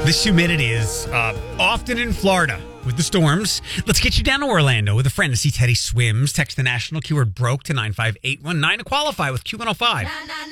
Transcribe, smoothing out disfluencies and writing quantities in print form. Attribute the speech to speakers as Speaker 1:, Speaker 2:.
Speaker 1: This humidity is often in Florida with the storms. Let's get you down to Orlando with a friend to see Teddy Swims. Text the national keyword broke to 95819 to qualify with Q105.